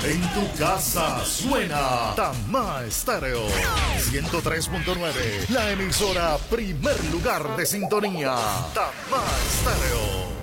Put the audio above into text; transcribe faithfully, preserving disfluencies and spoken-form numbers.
En tu casa suena Tama Stereo ciento tres punto nueve, la emisora primer lugar de sintonía. Tama Stereo.